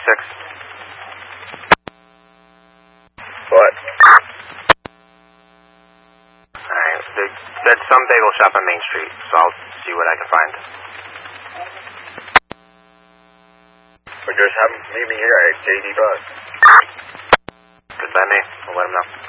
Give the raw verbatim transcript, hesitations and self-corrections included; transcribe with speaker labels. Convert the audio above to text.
Speaker 1: six.
Speaker 2: What?
Speaker 1: Alright, there's some bagel shop on Main Street, so I'll see what I can find.
Speaker 2: Or just have him meet me here at J D Bus.
Speaker 1: Good by me. I'll let him know.